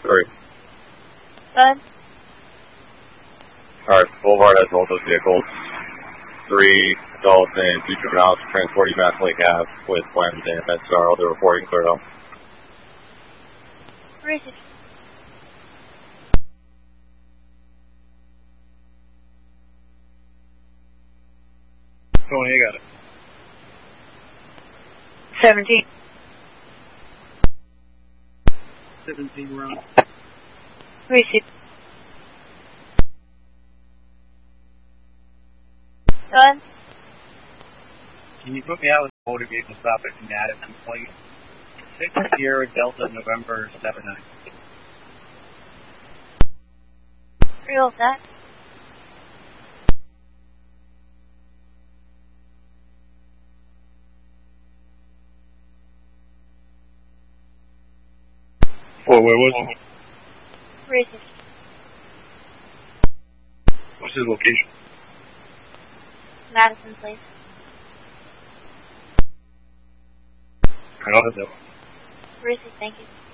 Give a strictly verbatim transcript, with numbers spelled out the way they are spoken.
Three. Good. Alright, Boulevard has both those vehicles. Three adults and two juveniles transporting Mass Lake Ave with Flames and MedStar. All the reporting cleared out. Where is it? Tony, you got it. Seventeen. Seventeen, we're on. Receive. Good. Can you put me out with a motor vehicle stop at Madison, please? Six Sierra Delta November seven nine. Real that. Well, where was he? Where is it? What's his location? Madison Place. I don't know. Where is it? Thank you.